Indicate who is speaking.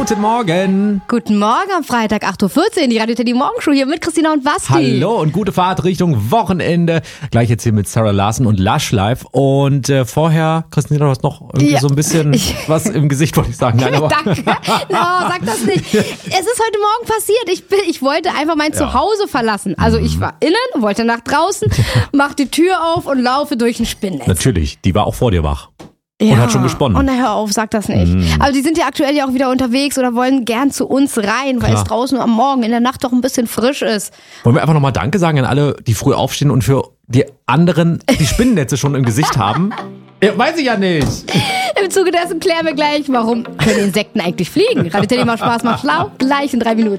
Speaker 1: Guten Morgen.
Speaker 2: Guten Morgen am Freitag, 8.14 Uhr, die Radio Teddy Morgenshow hier mit Christina und Basti.
Speaker 1: Hallo und gute Fahrt Richtung Wochenende. Gleich jetzt hier mit Sarah Larsen und Lush Live. Und vorher, Christina, du hast noch irgendwie so ein bisschen was im Gesicht, wollte ich sagen. Nein, aber
Speaker 2: Danke. No, sag das nicht. Es ist heute Morgen passiert. Ich wollte einfach mein Zuhause verlassen. Also ich war innen, wollte nach draußen, mach die Tür auf und laufe durch ein Spinnennetz.
Speaker 1: Natürlich, die war auch vor dir wach. Und hat schon gesponnen.
Speaker 2: Oh, na hör auf, sag das nicht. Aber die sind ja aktuell ja auch wieder unterwegs oder wollen gern zu uns rein, weil es draußen am Morgen in der Nacht doch ein bisschen frisch ist.
Speaker 1: Wollen wir einfach nochmal Danke sagen an alle, die früh aufstehen und für die anderen die Spinnennetze schon im Gesicht haben? Ja, weiß ich ja nicht.
Speaker 2: Im Zuge dessen klären wir gleich, warum können Insekten eigentlich fliegen. Radio Teddy macht Spaß, macht schlau. Gleich in 3 Minuten.